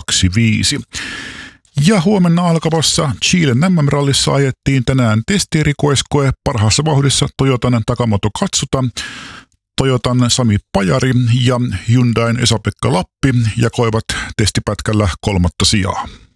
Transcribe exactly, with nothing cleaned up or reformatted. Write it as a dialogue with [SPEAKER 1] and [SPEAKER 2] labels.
[SPEAKER 1] yksi viisi. Ja huomenna alkavassa Chilen M M-rallissa ajettiin tänään testierikoiskoe parhaassa vauhdissa Toyotan Takamoto Katsuta, Toyotan Sami Pajari ja Hyundain Esa-Pekka Lappi jakoivat testipätkällä kolmatta sijaa.